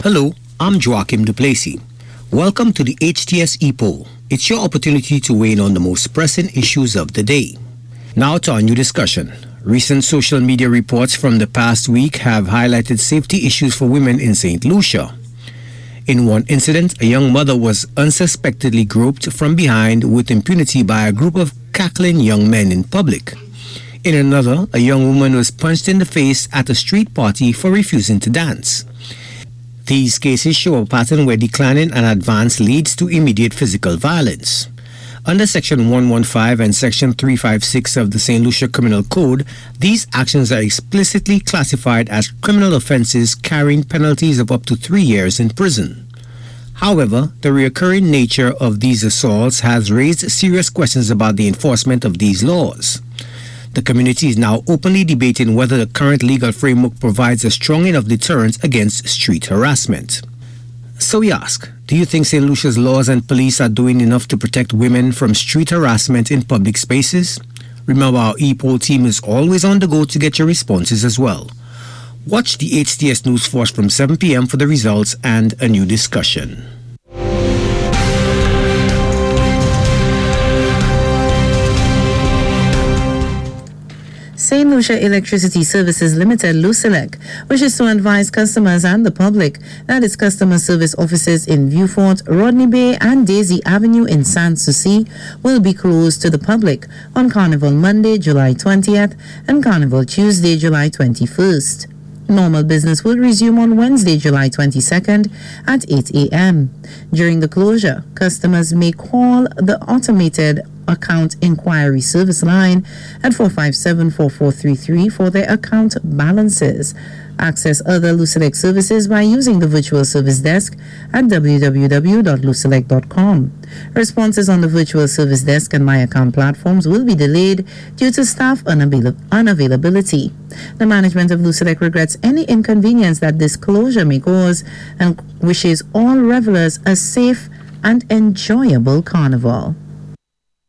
Hello, I'm Joachim Duplessis. Welcome to the HTS ePoll. It's your opportunity to weigh in on the most pressing issues of the day. Now to our new discussion. Recent social media reports from the past week have highlighted safety issues for women in St. Lucia. In one incident, a young mother was unsuspectedly groped from behind with impunity by a group of cackling young men in public. In another, a young woman was punched in the face at a street party for refusing to dance. These cases show a pattern where declining an advance leads to immediate physical violence. Under Section 115 and Section 356 of the St. Lucia Criminal Code, these actions are explicitly classified as criminal offenses carrying penalties of up to 3 years in prison. However, the recurring nature of these assaults has raised serious questions about the enforcement of these laws. The community is now openly debating whether the current legal framework provides a strong enough deterrent against street harassment. So we ask, do you think St. Lucia's laws and police are doing enough to protect women from street harassment in public spaces? Remember, our ePoll team is always on the go to get your responses as well. Watch the HTS News Force from 7 p.m. for the results and a new discussion. St. Lucia Electricity Services Limited, Lucelec, wishes to advise customers and the public that its customer service offices in Viewfort, Rodney Bay, and Daisy Avenue in Sans Souci will be closed to the public on Carnival Monday, July 20th, and Carnival Tuesday, July 21st. Normal business will resume on Wednesday, July 22nd at 8 a.m. During the closure, customers may call the automated account inquiry service line at 457-4433 for their account balances. Access other Lucelec services by using the virtual service desk at www.lucelec.com. Responses on the virtual service desk and My Account platforms will be delayed due to staff unavailability. The management of Lucelec regrets any inconvenience that this closure may cause and wishes all revelers a safe and enjoyable carnival.